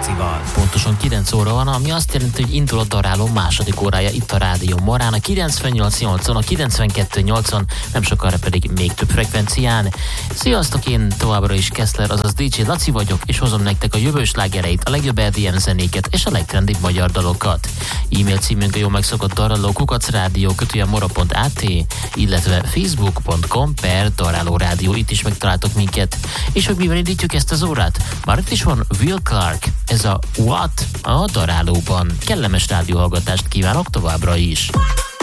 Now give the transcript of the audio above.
Lacival. Pontosan 9 óra van, ami azt jelenti, hogy indul a daráló második órája itt a Rádió Morán, a 98.8-on, a 92.8-on, nem sokára pedig még több frekvencián. Sziasztok, én továbbra is Kessler, azaz DJ Laci vagyok, és hozom nektek a jövő slágereit, a legjobb EDM zenéket és a legtrendibb magyar dalokat. E-mail címünk a jól megszokott daráló@radio.mora.at, illetve facebook.com/darálórádió, itt is megtaláltok minket. És hogy mivel indítjuk ezt az órát? Már itt is van Will Clark, ez a What a darálóban. Kellemes rádióhallgatást kívánok továbbra is.